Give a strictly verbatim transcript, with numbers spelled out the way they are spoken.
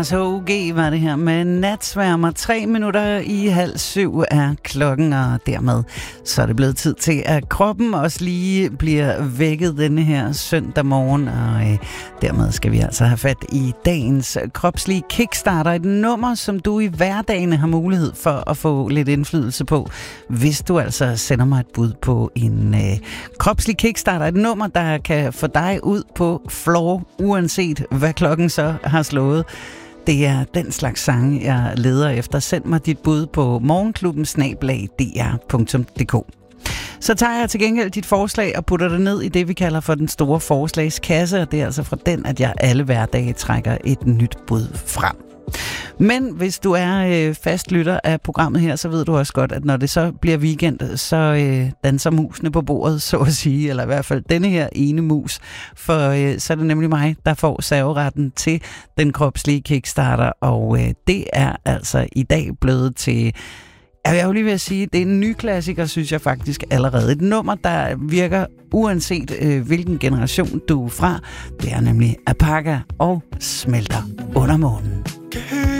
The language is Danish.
Lars H G var det her med Natsværmer. Tre minutter i halv syv er klokken, og dermed så er det blevet tid til, at kroppen også lige bliver vækket denne her søndag morgen, og øh, dermed skal vi altså have fat i dagens kropslige kickstarter. Et nummer, som du i hverdagen har mulighed for at få lidt indflydelse på, hvis du altså sender mig et bud på en øh, kropslig kickstarter. Et nummer, der kan få dig ud på floor, uanset hvad klokken så har slået. Det er den slags sange, jeg leder efter. Send mig dit bud på morgenklubben snabel-a d r punktum d k. Så tager jeg til gengæld dit forslag og putter det ned i det, vi kalder for den store forslagskasse, og det er altså fra den, at jeg alle hverdage trækker et nyt bud frem. Men hvis du er øh, fast lytter af programmet her, så ved du også godt, at når det så bliver weekend, så øh, danser musene på bordet, så at sige, eller i hvert fald denne her ene mus, for øh, så er det nemlig mig, der får serveretten til den kropslige kickstarter, og øh, det er altså i dag blevet til... Jeg vil jo lige ved at sige, det er en ny klassiker, synes jeg faktisk allerede. Et nummer, der virker uanset øh, hvilken generation du er fra. Det er nemlig Apaka og Smelter under månen.